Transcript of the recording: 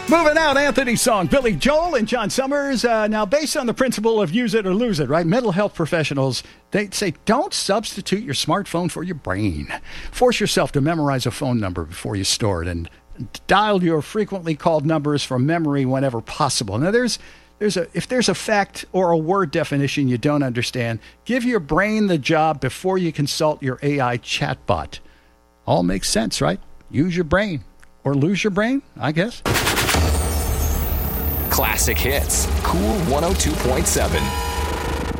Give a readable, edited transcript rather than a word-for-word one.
Moving out, Anthony's song, Billy Joel and John Summers. Now, based on the principle of use it or lose it, right? Mental health professionals, they say don't substitute your smartphone for your brain. Force yourself to memorize a phone number before you store it and dial your frequently called numbers from memory whenever possible. Now, if there's a fact or a word definition you don't understand, give your brain the job before you consult your AI chatbot. All makes sense, right? Use your brain. Or lose your brain, I guess. Classic hits. Cool 102.7.